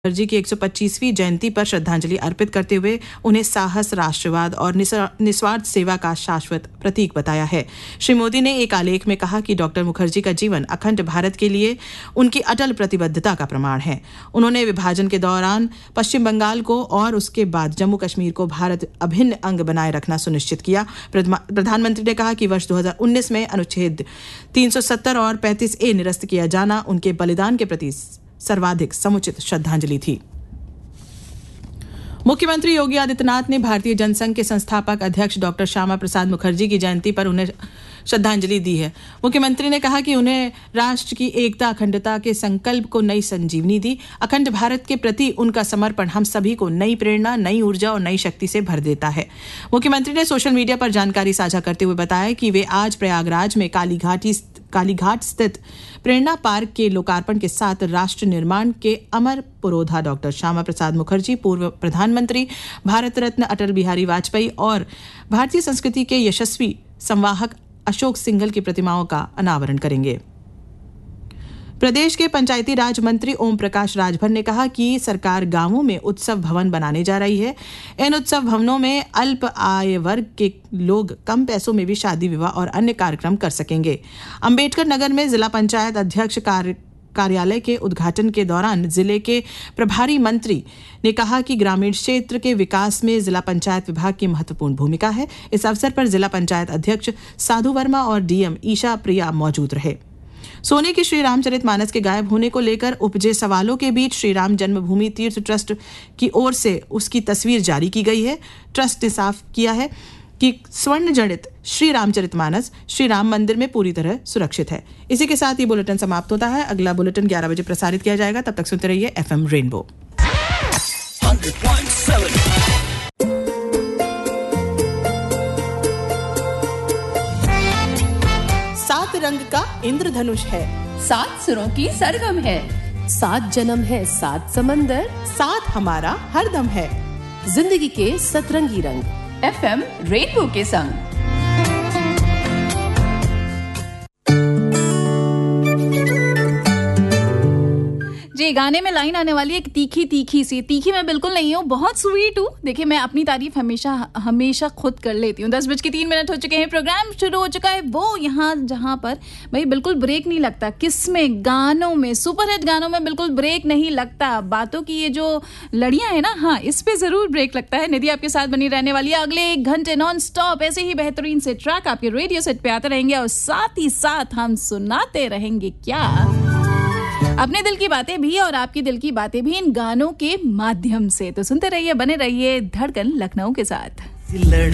मुखर्जी की 125वीं जयंती पर श्रद्धांजलि अर्पित करते हुए उन्हें साहस, राष्ट्रवाद और निस्वार्थ सेवा का शाश्वत प्रतीक बताया है। श्री मोदी ने एक आलेख में कहा कि डॉक्टर मुखर्जी का जीवन अखंड भारत के लिए उनकी अटल प्रतिबद्धता का प्रमाण है। उन्होंने विभाजन के दौरान पश्चिम बंगाल को और उसके बाद जम्मू कश्मीर को भारत अभिन्न अंग बनाए रखना सुनिश्चित किया। प्रधानमंत्री ने कहा कि वर्ष 2019 में अनुच्छेद 370 और 35A निरस्त किया जाना उनके बलिदान के प्रति सर्वाधिक समुचित श्रद्धांजलि थी। मुख्यमंत्री योगी आदित्यनाथ ने भारतीय जनसंघ के संस्थापक अध्यक्ष डॉक्टर श्यामा प्रसाद मुखर्जी की जयंती पर उन्हें श्रद्धांजलि दी है। मुख्यमंत्री ने कहा कि उन्हें राष्ट्र की एकता, अखंडता के संकल्प को नई संजीवनी दी। अखंड भारत के प्रति उनका समर्पण हम सभी को नई प्रेरणा, नई ऊर्जा और नई शक्ति से भर देता है। मुख्यमंत्री ने सोशल मीडिया पर जानकारी साझा करते हुए बताया कि वे आज प्रयागराज में कालीघाट स्थित प्रेरणा पार्क के लोकार्पण के साथ राष्ट्र निर्माण के अमर पुरोधा डॉक्टर श्यामा प्रसाद मुखर्जी, पूर्व प्रधानमंत्री, भारत रत्न अटल बिहारी वाजपेयी और भारतीय संस्कृति के यशस्वी संवाहक अशोक सिंघल की प्रतिमाओं का अनावरण करेंगे। प्रदेश के पंचायती राज मंत्री ओम प्रकाश राजभर ने कहा कि सरकार गांवों में उत्सव भवन बनाने जा रही है। इन उत्सव भवनों में अल्प आय वर्ग के लोग कम पैसों में भी शादी, विवाह और अन्य कार्यक्रम कर सकेंगे। अंबेडकर नगर में जिला पंचायत अध्यक्ष कार्यालय के उद्घाटन के दौरान जिले के प्रभारी मंत्री ने कहा कि ग्रामीण क्षेत्र के विकास में जिला पंचायत विभाग की महत्वपूर्ण भूमिका है। इस अवसर पर जिला पंचायत अध्यक्ष साधु वर्मा और डीएम ईशा प्रिया मौजूद रहे। सोने की श्री रामचरितमानस के गायब होने को लेकर उपजे सवालों के बीच श्री राम जन्मभूमि तीर्थ ट्रस्ट की ओर से उसकी तस्वीर जारी की गई है। ट्रस्ट ने साफ किया है कि स्वर्ण जड़ित श्री रामचरितमानस श्री राम मंदिर में पूरी तरह सुरक्षित है। इसी के साथ ये बुलेटिन समाप्त होता है। अगला बुलेटिन 11 बजे प्रसारित किया जाएगा। तब तक सुनते रहिए FM रेनबो 100.7। सात रंग का इंद्रधनुष है, 7 सुरों की सरगम है, 7 जन्म है, 7 समंदर, साथ हमारा हरदम है। जिंदगी के सतरंगी रंग FM रेनबो के संग। जी, गाने में लाइन आने वाली है एक तीखी सी। तीखी मैं बिल्कुल नहीं हूँ, बहुत स्वीट हूँ। देखिए, मैं अपनी तारीफ हमेशा खुद कर लेती हूँ। 10:03 हो चुके हैं। प्रोग्राम शुरू हो चुका है वो यहाँ जहाँ पर भाई बिल्कुल ब्रेक नहीं लगता। किसमें? गानों में, सुपरहिट गानों में बिल्कुल ब्रेक नहीं लगता। बातों की ये जो लड़ियाँ है ना, हाँ, इस पे जरूर ब्रेक लगता है। निधि आपके साथ बनी रहने वाली है अगले 1 घंटे नॉन स्टॉप। ऐसे ही बेहतरीन से ट्रैक आपके रेडियो सेट पे आते रहेंगे और साथ ही साथ हम सुनाते रहेंगे क्या, अपने दिल की बातें भी और आपकी दिल की बातें भी इन गानों के माध्यम से। तो सुनते रहिए, बने रहिए धड़कन लखनऊ के साथ।